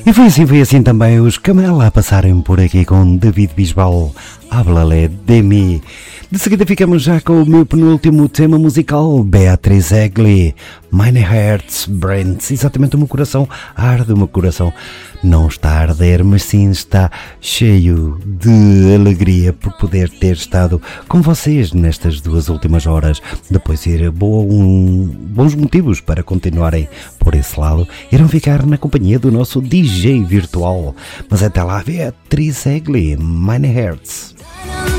Foi assim também os Camela a passarem por aqui com David Bisbal, Háblale de mim. De seguida ficamos já com o meu penúltimo tema musical, Beatriz Egli, Meine Herz brennt, exatamente o meu coração arde, o meu coração não está a arder, mas sim está cheio de alegria por poder ter estado com vocês nestas 2 últimas horas. Depois ir bons motivos para continuarem por esse lado, irão ficar na companhia do nosso DJ virtual. Mas até lá, Beatriz Egli, Meine Herz.